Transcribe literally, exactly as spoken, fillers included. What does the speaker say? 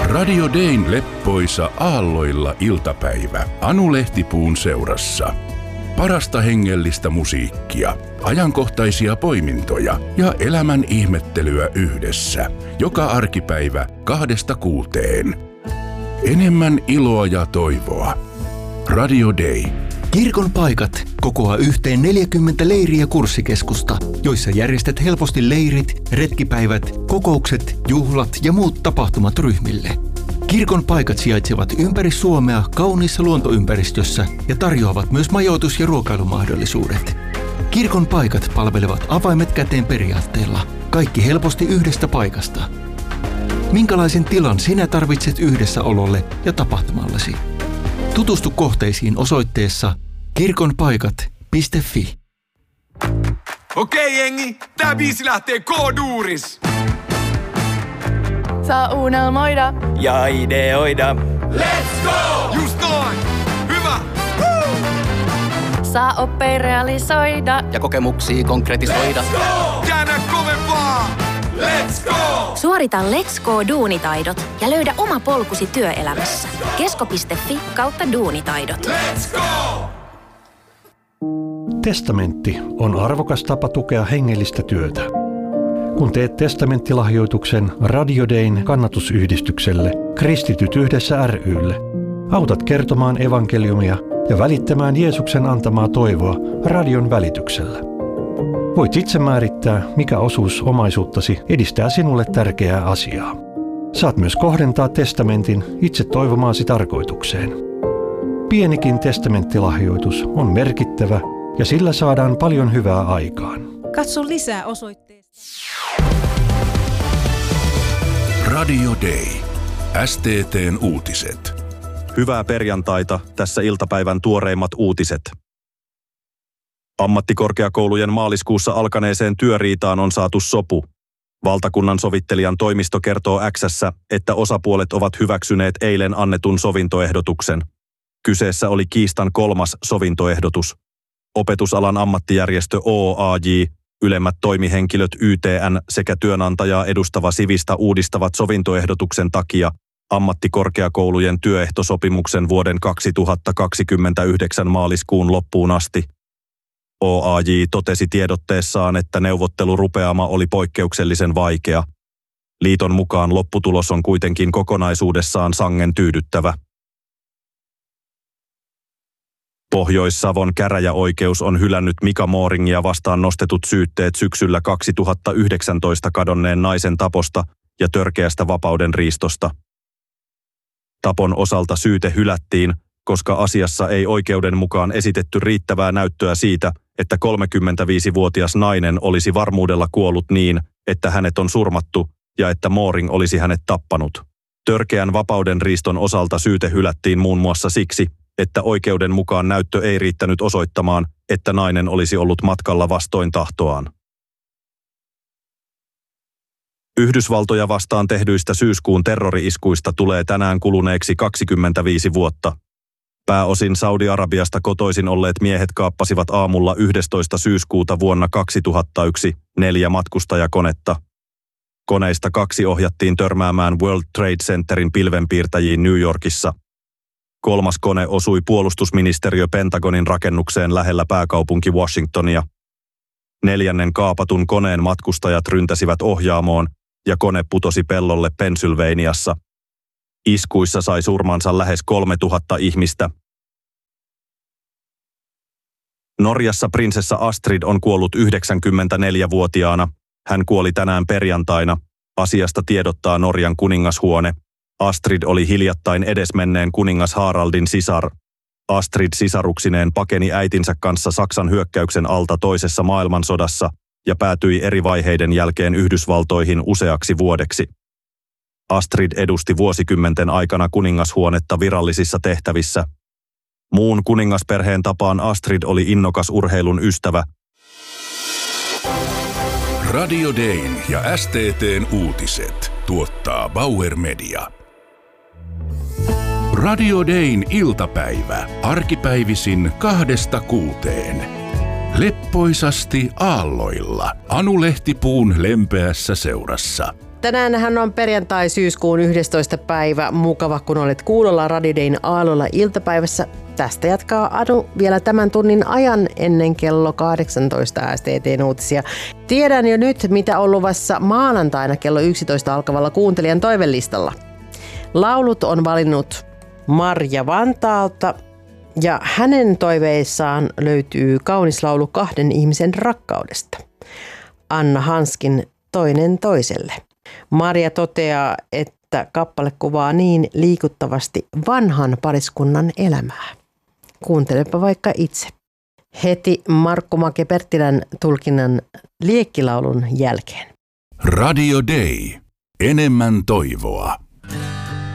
Radio Dayn leppoisa aalloilla iltapäivä Anu Lehtipuun seurassa. Parasta hengellistä musiikkia, ajankohtaisia poimintoja ja elämän ihmettelyä yhdessä. Joka arkipäivä kahdesta kuuteen. Enemmän iloa ja toivoa. Radio Day. Kirkon paikat kokoaa yhteen neljäkymmentä leiriä kurssikeskusta, joissa järjestät helposti leirit, retkipäivät, kokoukset, juhlat ja muut tapahtumat ryhmille. Kirkon paikat sijaitsevat ympäri Suomea kauniissa luontoympäristössä ja tarjoavat myös majoitus- ja ruokailumahdollisuudet. Kirkon paikat palvelevat avaimet käteen periaatteella. Kaikki helposti yhdestä paikasta. Minkälaisen tilan sinä tarvitset yhdessäololle ja tapahtumallesi? Tutustu kohteisiin osoitteessa kirkonpaikat piste fi. Okei jengi, tää biisi lähtee K-duuris! Saa unelmoida ja ideoida. Let's go! Just noin! Hyvä! Woo! Saa oppia realisoida ja kokemuksia konkretisoida. Let's go! Käännä kovempaa! Let's go! Suorita Let's Go-duunitaidot ja löydä oma polkusi työelämässä. Kesko piste fi kautta duunitaidot. Let's go! Testamentti on arvokas tapa tukea hengellistä työtä. Kun teet testamenttilahjoituksen Radio Dayn kannatusyhdistykselle Kristityt yhdessä ry:lle, autat kertomaan evankeliumia ja välittämään Jeesuksen antamaa toivoa radion välityksellä. Voit itse määrittää, mikä osuus omaisuuttasi edistää sinulle tärkeää asiaa. Saat myös kohdentaa testamentin itse toivomaasi tarkoitukseen. Pienikin testamenttilahjoitus on merkittävä ja sillä saadaan paljon hyvää aikaan. Katso lisää osoitteesta. Radio Day. S T T:n uutiset. Hyvää perjantaita, tässä iltapäivän tuoreimmat uutiset. Ammattikorkeakoulujen maaliskuussa alkaneeseen työriitaan on saatu sopu. Valtakunnan sovittelijan toimisto kertoo X:ssä, että osapuolet ovat hyväksyneet eilen annetun sovintoehdotuksen. Kyseessä oli kiistan kolmas sovintoehdotus. Opetusalan ammattijärjestö O A J, ylemmät toimihenkilöt Y T N sekä työnantajaa edustava Sivista uudistavat sovintoehdotuksen takia ammattikorkeakoulujen työehtosopimuksen vuoden kaksituhattakaksikymmentäyhdeksän maaliskuun loppuun asti. O A J totesi tiedotteessaan, että neuvottelurupeama oli poikkeuksellisen vaikea. Liiton mukaan lopputulos on kuitenkin kokonaisuudessaan sangen tyydyttävä. Pohjois-Savon käräjäoikeus on hylännyt Mika Mooringia vastaan nostetut syytteet syksyllä kaksituhattayhdeksäntoista kadonneen naisen taposta ja törkeästä vapaudenriistosta. Tapon osalta syyte hylättiin, koska asiassa ei oikeuden mukaan esitetty riittävää näyttöä siitä, että kolmekymmentäviisivuotias nainen olisi varmuudella kuollut niin, että hänet on surmattu ja että Mooring olisi hänet tappanut. Törkeän vapaudenriiston osalta syyte hylättiin muun muassa siksi, että oikeuden mukaan näyttö ei riittänyt osoittamaan, että nainen olisi ollut matkalla vastoin tahtoaan. Yhdysvaltoja vastaan tehdyistä syyskuun terrori-iskuista tulee tänään kuluneeksi kaksikymmentäviisi vuotta. Pääosin Saudi-Arabiasta kotoisin olleet miehet kaappasivat aamulla yhdestoista syyskuuta vuonna kaksituhattayksi neljä matkustajakonetta. Koneista kaksi ohjattiin törmäämään World Trade Centerin pilvenpiirtäjiin New Yorkissa. Kolmas kone osui puolustusministeriö Pentagonin rakennukseen lähellä pääkaupunki Washingtonia. Neljännen kaapatun koneen matkustajat ryntäsivät ohjaamoon ja kone putosi pellolle Pennsylvaniassa. Iskuissa sai surmansa lähes kolmetuhatta ihmistä. Norjassa prinsessa Astrid on kuollut yhdeksänkymmentäneljävuotiaana. Hän kuoli tänään perjantaina. Asiasta tiedottaa Norjan kuningashuone. Astrid oli hiljattain edesmenneen kuningas Haraldin sisar. Astrid sisaruksineen pakeni äitinsä kanssa Saksan hyökkäyksen alta toisessa maailmansodassa ja päätyi eri vaiheiden jälkeen Yhdysvaltoihin useaksi vuodeksi. Astrid edusti vuosikymmenten aikana kuningashuonetta virallisissa tehtävissä. Muun kuningasperheen tapaan Astrid oli innokas urheilun ystävä. Radio Dayn ja S T T:n uutiset tuottaa Bauer Media. Radio Dayn iltapäivä arkipäivisin kahdesta kuuteen. Leppoisasti aalloilla Anu Lehtipuun lempeässä seurassa. Tänäänhän on perjantai syyskuun yhdestoista päivä. Mukava, kun olet kuulolla Radio Dayn aallolla iltapäivässä. Tästä jatkaa Anu vielä tämän tunnin ajan ennen kello kahdeksantoista S T T:n uutisia. Tiedän jo nyt, mitä on luvassa maanantaina kello yksitoista alkavalla kuuntelijan toivelistalla. Laulut on valinnut Marja Vantaalta ja hänen toiveissaan löytyy kaunis laulu kahden ihmisen rakkaudesta. Anna Hanskin Toinen toiselle. Marja toteaa, että kappale kuvaa niin liikuttavasti vanhan pariskunnan elämää. Kuuntelepa vaikka itse. Heti Markku Make-Perttilän tulkinnan Liekkilaulun jälkeen. Radio Day. Enemmän toivoa.